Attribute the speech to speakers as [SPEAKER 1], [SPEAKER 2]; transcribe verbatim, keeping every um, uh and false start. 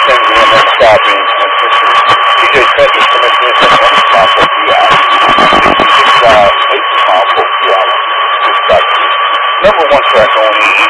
[SPEAKER 1] things and then stopping. T J Pettis commissioner is one small for the hour. This is uh, eight small for the hour. Number one track on E